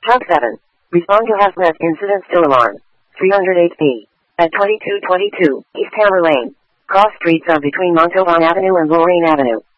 Hub 7. Respond to hazmat incident still alarm. 308B. At 2222 East Hammer Lane. Cross streets are between Montauban Avenue and Lorraine Avenue.